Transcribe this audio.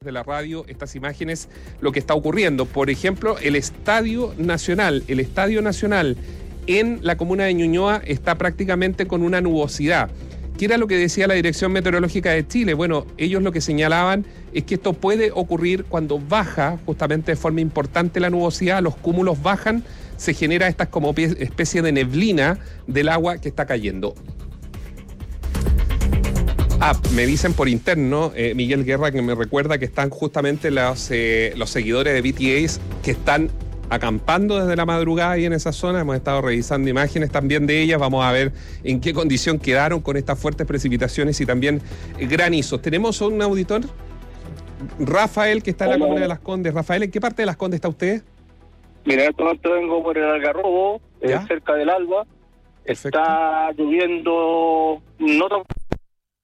de la radio estas imágenes, lo que está ocurriendo. Por ejemplo, el Estadio Nacional en la comuna de Ñuñoa está prácticamente con una nubosidad. ¿Qué era lo que decía la Dirección Meteorológica de Chile? Bueno, ellos lo que señalaban es que esto puede ocurrir cuando baja justamente de forma importante la nubosidad, los cúmulos bajan, se genera esta como especie de neblina del agua que está cayendo. Me dicen por interno, Miguel Guerra, que me recuerda que están justamente los seguidores de BTS que están acampando desde la madrugada ahí en esa zona. Hemos estado revisando imágenes también de ellas. Vamos a ver en qué condición quedaron con estas fuertes precipitaciones y también granizos. Tenemos un auditor, Rafael, que está en la comuna de Las Condes. Rafael, ¿en qué parte de Las Condes está usted? Mira, en este momento vengo por el Algarrobo, cerca del Alba. Perfecto. Está lloviendo, no tan